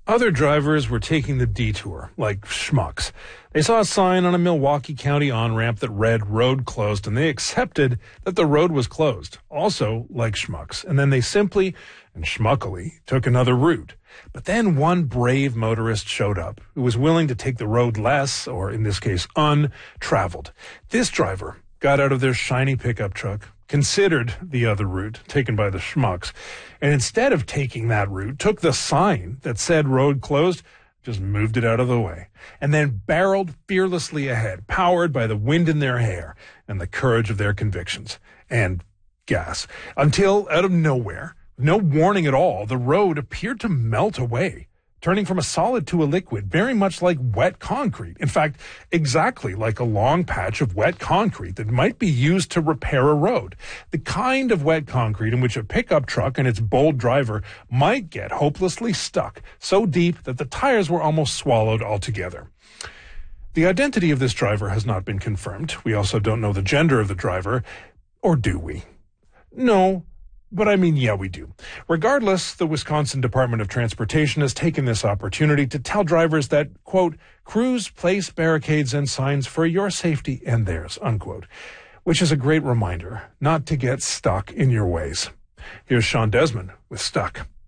Other drivers were taking the detour, like schmucks. They saw a sign on a Milwaukee County on-ramp that read road closed, and they accepted that the road was closed, also like schmucks. And then they simply and schmuckily took another route. But then one brave motorist showed up who was willing to take the road less, or in this case, untraveled. This driver got out of their shiny pickup truck, considered the other route taken by the schmucks, and instead of taking that route, took the sign that said road closed, just moved it out of the way, and then barreled fearlessly ahead, powered by the wind in their hair and the courage of their convictions and gas, until out of nowhere, no warning at all, the road appeared to melt away, turning from a solid to a liquid, very much like wet concrete. In fact, exactly like a long patch of wet concrete that might be used to repair a road. The kind of wet concrete in which a pickup truck and its bold driver might get hopelessly stuck, so deep that the tires were almost swallowed altogether. The identity of this driver has not been confirmed. We also don't know the gender of the driver. Or do we? No. But I mean, yeah, we do. Regardless, the Wisconsin Department of Transportation has taken this opportunity to tell drivers that, quote, crews place barricades and signs for your safety and theirs, unquote, which is a great reminder not to get stuck in your ways. Here's Sean Desmond with Stuck.